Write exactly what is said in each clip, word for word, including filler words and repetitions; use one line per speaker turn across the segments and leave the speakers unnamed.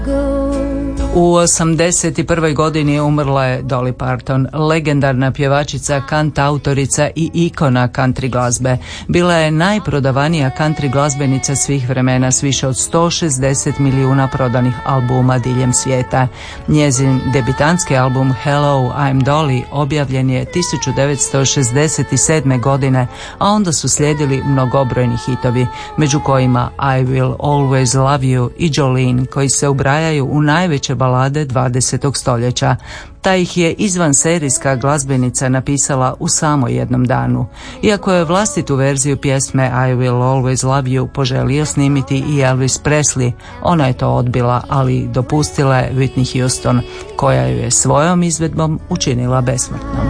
U osamdeset prvoj godini umrla je Dolly Parton, legendarna pjevačica, kantautorica i ikona country glazbe. Bila je najprodavanija country glazbenica svih vremena s više od sto šezdeset milijuna prodanih albuma diljem svijeta. Njezin debitantski album Hello, I'm Dolly objavljen je tisuću devetsto šezdeset sedme. godine, a onda su slijedili mnogobrojni hitovi, među kojima I Will Always Love You i Jolene, koji se ubrajaju u najveće balade dvadesetog stoljeća. Ta ih je izvanserijska glazbenica napisala u samo jednom danu. Iako je vlastitu verziju pjesme I Will Always Love You poželio snimiti i Elvis Presley, ona je to odbila, ali dopustila je Whitney Houston, koja ju je svojom izvedbom učinila besmrtnom.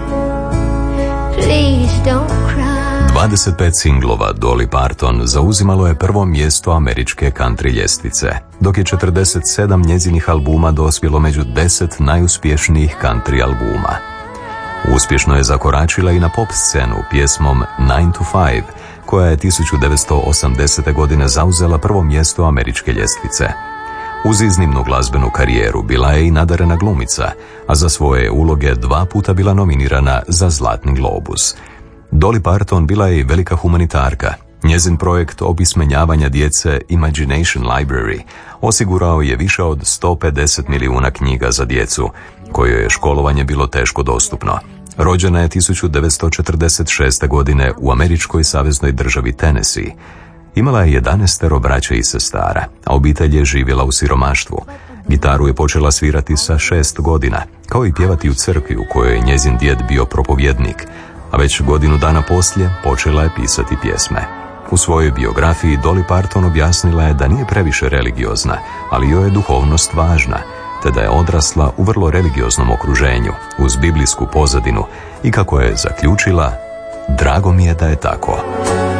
dvadeset pet singlova Dolly Parton zauzimalo je prvo mjesto američke country ljestvice, dok je četrdeset sedam njezinih albuma dospjelo među deset najuspješnijih country albuma. Uspješno je zakoračila i na pop scenu pjesmom nine to five, koja je tisuću devetsto osamdesete. godine zauzela prvo mjesto američke ljestvice. Uz iznimnu glazbenu karijeru bila je i nadarena glumica, a za svoje uloge dva puta bila nominirana za Zlatni globus. Dolly Parton bila je i velika humanitarka. Njezin projekt opismenjavanja djece Imagination Library osigurao je više od sto pedeset milijuna knjiga za djecu, kojoj je školovanje bilo teško dostupno. Rođena je tisuću devetsto četrdeset šeste. godine u američkoj saveznoj državi Tennessee. Imala je jedanaestero braće i sestara, a obitelj je živjela u siromaštvu. Gitaru je počela svirati sa šest godina, kao i pjevati u crkvi u kojoj je njezin djed bio propovjednik, a već godinu dana poslije počela je pisati pjesme. U svojoj biografiji Dolly Parton objasnila je da nije previše religiozna, ali joj je duhovnost važna, te da je odrasla u vrlo religioznom okruženju, uz biblijsku pozadinu, i kako je zaključila, drago mi je da je tako.